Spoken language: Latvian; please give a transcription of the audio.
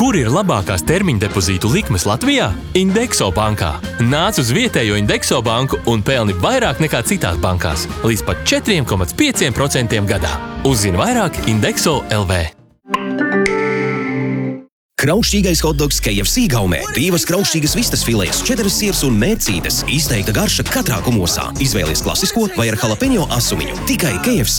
Kur ir labākās termiņa depozītu likmes Latvijā? Indexo bankā. Nāc uz vietējo Indexo banku un pelni vairāk nekā citās bankās. Līdz pat 4,5% gadā. Uzzini vairāk Indexo LV. Kraukšķīgais hotdogs KFC gaumē. Divas kraukšķīgas vistas filējas, 4 siers un mērcītes. Izteikta garša katrā kumosā. Izvēlies klasisko vai ar jalapeņo asumiņu. Tikai KFC.